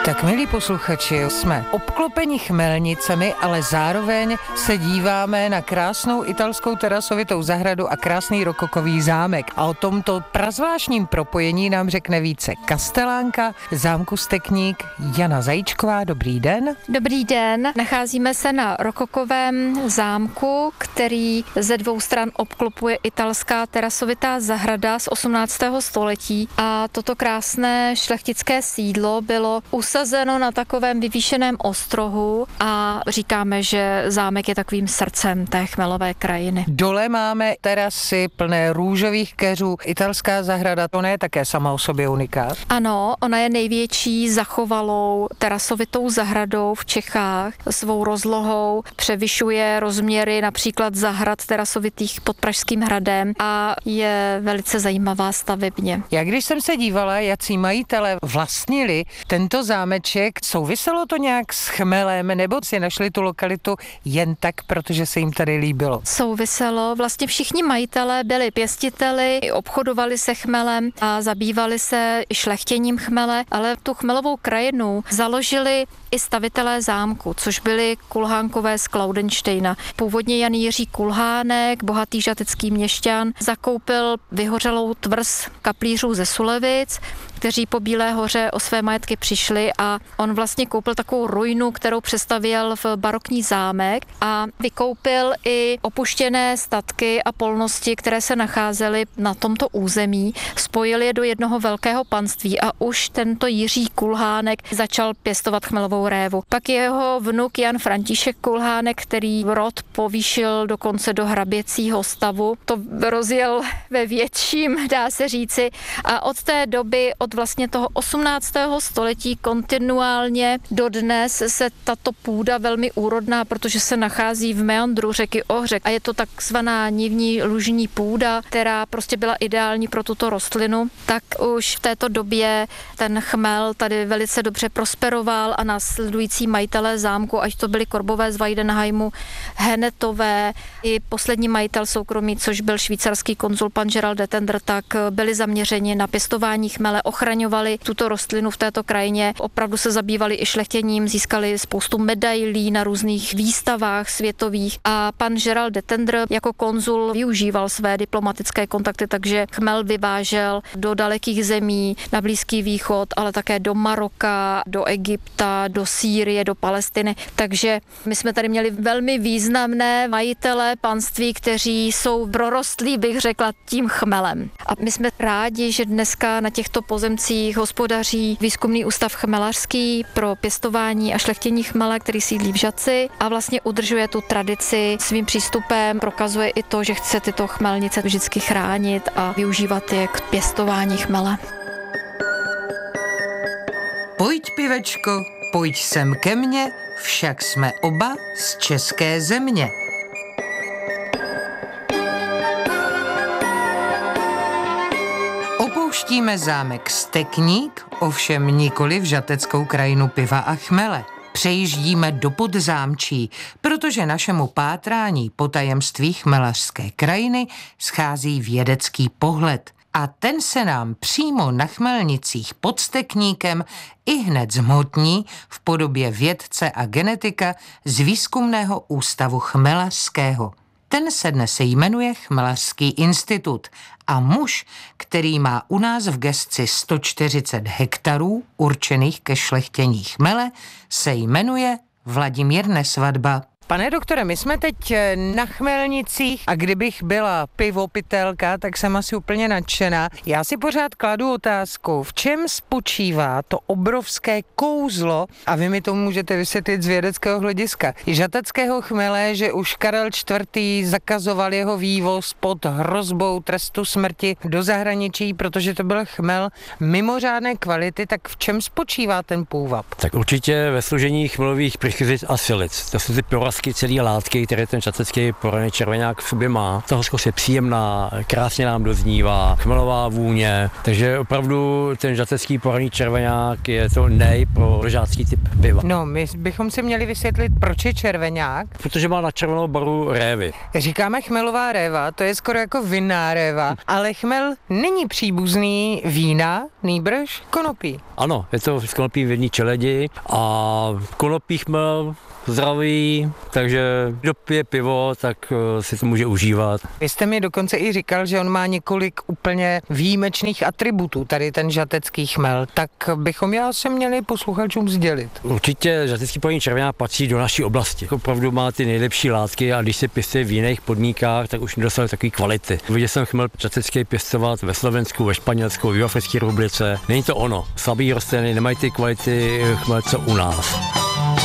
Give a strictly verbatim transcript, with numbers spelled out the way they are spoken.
Tak milí posluchači, jsme obklopeni chmelnicemi, ale zároveň se díváme na krásnou italskou terasovitou zahradu a krásný rokokový zámek. A o tomto prazvláštním propojení nám řekne více kastelánka zámku Stekník Jana Zajíčková. Dobrý den. Dobrý den. Nacházíme se na rokokovém zámku, který ze dvou stran obklopuje italská terasovitá zahrada z osmnáctého století. A toto krásné šlechtické sídlo bylo usazeno na takovém vyvýšeném ostrohu a říkáme, že zámek je takovým srdcem té chmelové krajiny. Dole máme terasy plné růžových keřů. Italská zahrada, to je také sama o sobě unikát? Ano, ona je největší zachovalou terasovitou zahradou v Čechách. Svou rozlohou převyšuje rozměry například zahrad terasovitých pod Pražským hradem a je velice zajímavá stavebně. Já když jsem se dívala, jací majitelé vlastnili tento zámeček, souviselo to nějak s chmelem, nebo si našli tu lokalitu jen tak, protože se jim tady líbilo? Souviselo. Vlastně všichni majitelé byli pěstiteli, obchodovali se chmelem a zabývali se i šlechtěním chmele, ale tu chmelovou krajinu založili i stavitelé zámku, což byli kulhánkové z Klaudenštejna. Původně Jan Jiří Kulhánek, bohatý žatecký měšťan, zakoupil vyhořelou tvrz kaplířů ze Sulevic, kteří po Bílé hoře o své majetky přišli a on vlastně koupil takovou ruinu, kterou přestavěl v barokní zámek a vykoupil i opuštěné statky a polnosti, které se nacházely na tomto území, spojil je do jednoho velkého panství a už tento Jiří Kulhánek začal pěstovat chmelovou révu. Pak jeho vnuk Jan František Kulhánek, který rod povýšil dokonce do hraběcího stavu, to rozjel ve větším, dá se říci, a od té doby, od vlastně toho osmnáctého století kontinuálně dodnes se tato půda velmi úrodná, protože se nachází v meandru řeky Ohřek a je to takzvaná nivní lužní půda, která prostě byla ideální pro tuto rostlinu, tak už v této době ten chmel tady velice dobře prosperoval a následující majitelé zámku, ať to byli Korbové z Weidenheimu, Henetové, i poslední majitel soukromý, což byl švýcarský konzul pan Gerald de Tender, tak byli zaměřeni na pěstování chmele, ochraňovali tuto rostlinu v této krajině, opravdu se zabývali i šlechtěním, získali spoustu medailí na různých výstavách světových a pan Gerald de Tender jako konzul využíval své diplomatické kontakty, takže chmel vyvážel do dalekých zemí, na Blízký východ, ale také do Maroka, do Egypta, do Sýrie, do Palestiny. Takže my jsme tady měli velmi významné majitele panství, kteří jsou prorostlí, bych řekla, tím chmelem. A my jsme rádi, že dneska na těchto pozemcích hospodaří Výzkumný ústav chmelařský pro pěstování a šlechtění chmele, který sídlí v Žatci a vlastně udržuje tu tradici svým přístupem, prokazuje i to, že chce tyto chmelnice vždycky chránit a využívat je k pěstování chmele. Pojď, pivečko, pojď sem ke mně, však jsme oba z české země. Opouštíme zámek Stekník, ovšem nikoli v žateckou krajinu piva a chmele. Přejíždíme do Podzámčí, protože našemu pátrání po tajemství chmelařské krajiny schází vědecký pohled. A ten se nám přímo na chmelnicích pod Stekníkem ihned zhmotní v podobě vědce a genetika z Výzkumného ústavu chmelařského. Ten se dnes jmenuje Chmelařský institut a muž, který má u nás v gesci sto čtyřicet hektarů určených ke šlechtění chmele, se jmenuje Vladimír Nesvadba. Pane doktore, my jsme teď na chmelnicích a kdybych byla pivopitelka, tak jsem asi úplně nadšená. Já si pořád kladu otázku, v čem spočívá to obrovské kouzlo, a vy mi to můžete vysvětlit z vědeckého hlediska, žateckého chmele, že už Karel čtvrtý zakazoval jeho vývoz pod hrozbou trestu smrti do zahraničí, protože to byl chmel mimořádné kvality, tak v čem spočívá ten půvab? Tak určitě ve složení chmelových prichřic a silic. To jsou ty porosty otázky celé látky, které ten žatecký poraný červeňák v sobě má. Ta hořkost je příjemná, krásně nám doznívá, chmelová vůně, takže opravdu ten žatecký poraný červeňák je to nej pro rožácký typ piva. No, my bychom si měli vysvětlit, proč je červeňák. Protože má na červenou barvu révy. Říkáme chmelová réva, to je skoro jako vinná réva, ale chmel není příbuzný vína, nýbrž konopí. Ano, je to z konopí v jedné čeledi a konopí chmel zdravý, takže kdo pije pivo, tak si to může užívat. Vy jste mi dokonce i říkal, že on má několik úplně výjimečných atributů, tady ten žatecký chmel, tak bychom já se měli posluchačům sdělit. Určitě žatecký poraný červeňák patří do naší oblasti. Opravdu má ty nejlepší látky a když se pěstuje v jiných podmínkách, tak už nedostane takové kvality. Viděl jsem chmel žatecký pěstovat ve Slovensku, ve Španělsku, v Jihoafrické republice. Není to ono. Slabý rostliny nemají ty kvality chmel, co u nás.